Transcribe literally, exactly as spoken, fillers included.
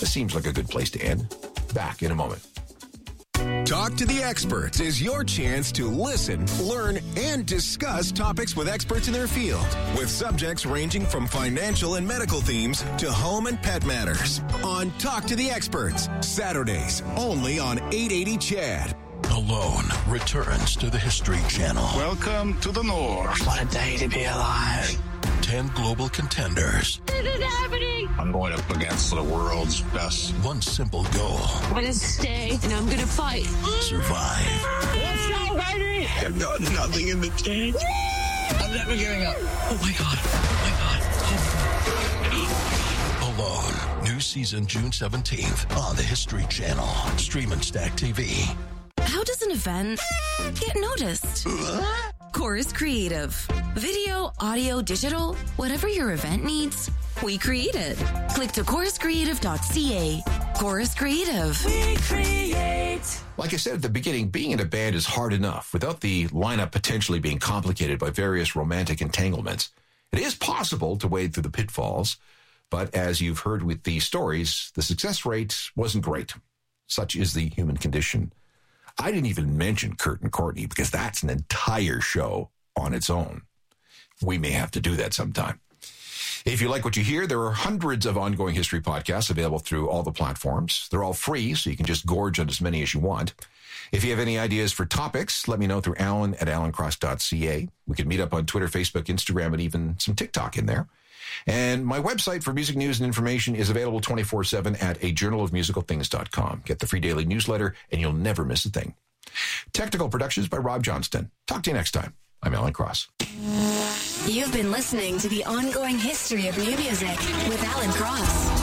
This seems like a good place to end. Back in a moment. Talk to the Experts is your chance to listen, learn, and discuss topics with experts in their field, with subjects ranging from financial and medical themes to home and pet matters. On Talk to the Experts, Saturdays, only on eight eighty C H A D. Alone returns to the History Channel. Welcome to the North. What a day to be alive. Ten global contenders. This is happening. I'm going up against the world's best. One simple goal. I'm going to stay, and I'm going to fight. Survive. Let's go, baby. I've got nothing in the tank. I'm never giving up. Oh, my God. Oh, my God. Alone. New season June seventeenth on the History Channel. Stream and Stack T V. How does an event get noticed? Chorus Creative. Video, audio, digital, whatever your event needs, we create it. Click to chorus creative dot c a. Chorus Creative. We create. Like I said at the beginning, being in a band is hard enough without the lineup potentially being complicated by various romantic entanglements. It is possible to wade through the pitfalls, but as you've heard with these stories, the success rate wasn't great. Such is the human condition. I didn't even mention Kurt and Courtney because that's an entire show on its own. We may have to do that sometime. If you like what you hear, there are hundreds of ongoing history podcasts available through all the platforms. They're all free, so you can just gorge on as many as you want. If you have any ideas for topics, let me know through alan at alan cross dot c a. We can meet up on Twitter, Facebook, Instagram, and even some TikTok in there. And my website for music news and information is available twenty-four seven at a journal of musical things dot com. Get the free daily newsletter, and you'll never miss a thing. Technical productions by Rob Johnston. Talk to you next time. I'm Alan Cross. You've been listening to the ongoing history of new music with Alan Cross.